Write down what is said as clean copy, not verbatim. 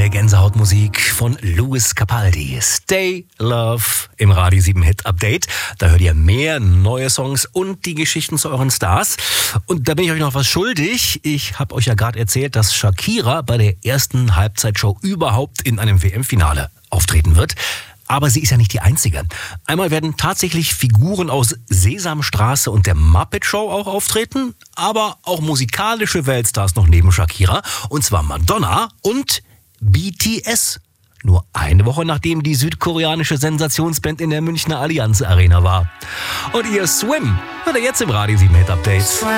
neue Gänsehautmusik von Lewis Capaldi. Stay Love im Radio 7 Hit Update. Da hört ihr mehr neue Songs und die Geschichten zu euren Stars. Und da bin ich euch noch was schuldig. Ich habe euch ja gerade erzählt, dass Shakira bei der ersten Halbzeitshow überhaupt in einem WM-Finale auftreten wird. Aber sie ist ja nicht die Einzige. Einmal werden tatsächlich Figuren aus Sesamstraße und der Muppet Show auch auftreten, aber auch musikalische Weltstars noch neben Shakira, und zwar Madonna und BTS. Nur eine Woche nachdem die südkoreanische Sensationsband in der Münchner Allianz Arena war. Und ihr Swim hört ihr jetzt im Radio 7 Hit Update.